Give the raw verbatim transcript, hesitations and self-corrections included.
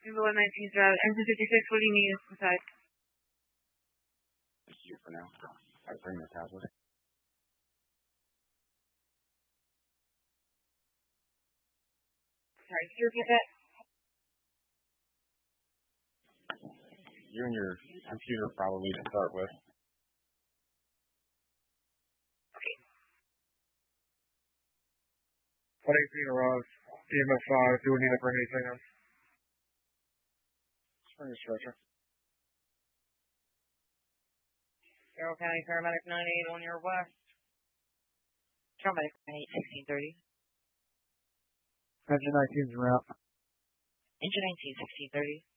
Number one nineteenth route, engine fifty-six, what do you need inside? Just you for now. I bring the tablet. Sorry, could you repeat that? You and your computer probably to start with. Okay. one eighteen arrives. E M S five, do we need to bring anything in? Just bring a stretcher. Carroll County Paramedic nine eight on your west. Paramedic nine eight, sixteen thirty. Engine nineteen's en route. Engine nineteen, sixteen thirty.